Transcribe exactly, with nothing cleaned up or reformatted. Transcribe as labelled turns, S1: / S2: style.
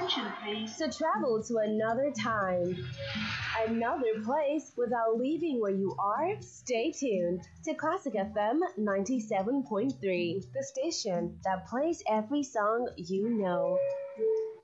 S1: attention, please.
S2: To travel to another time, another place without leaving where you are? Stay tuned to Classic F M ninety-seven point three, the station that plays every song you know.